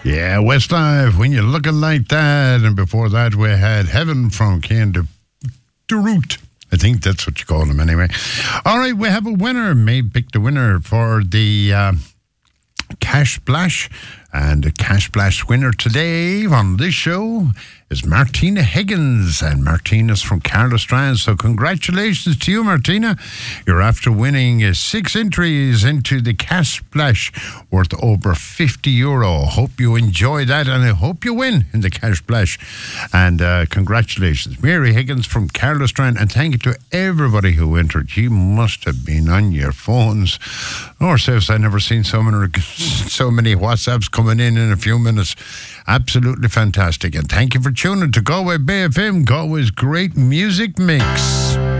Yeah, Westlife, when you're looking like that. And before that, we had Heaven from Kane de Root. I think that's what you call them anyway. All right, we have a winner. May pick the winner for the Cash Splash. And the Cash Splash winner today on this show is Martina Higgins. And Martina's from Carlostrand. So congratulations to you, Martina. You're after winning 6 entries into the Cash Splash worth over €50. Hope you enjoy that, and I hope you win in the Cash Splash. And congratulations, Mary Higgins from Carlostrand. And thank you to everybody who entered. You must have been on your phones. Or says I never seen so many WhatsApps coming in a few minutes. Absolutely fantastic. And thank you for tuning to Galway Bay FM, Galway's great music mix.